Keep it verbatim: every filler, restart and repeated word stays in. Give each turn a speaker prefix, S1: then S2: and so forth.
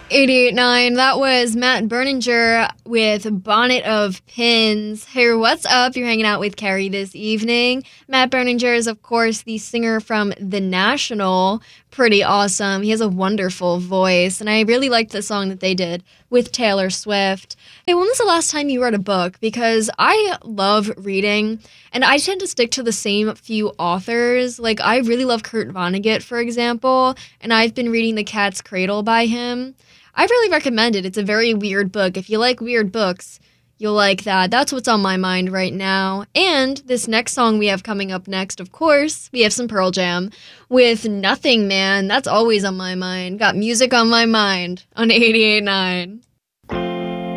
S1: eighty-eight point nine. That was Matt Berninger with Bonnet of Pins. Hey, what's up? You're hanging out with Carrie this evening. Matt Berninger is, of course, the singer from The National. Pretty awesome. He has a wonderful voice, and I really liked the song that they did with Taylor Swift. Hey, when was the last time you read a book? Because I love reading, and I tend to stick to the same few authors. Like, I really love Kurt Vonnegut, for example, and I've been reading The Cat's Cradle by him. I really recommend it. It's a very weird book. If you like weird books, you'll like that. That's what's on my mind right now. And this next song we have coming up next, of course, we have some Pearl Jam with Nothing Man. That's always on my mind. Got music on my mind on eighty-eight point nine.